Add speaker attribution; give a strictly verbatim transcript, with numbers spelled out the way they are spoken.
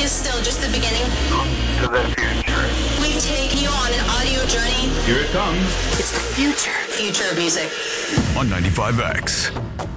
Speaker 1: is still just the beginning.
Speaker 2: To the future.
Speaker 1: We've taken you on an audio journey.
Speaker 3: Here it comes.
Speaker 1: It's the future. Future of music.
Speaker 3: On ninety-five X.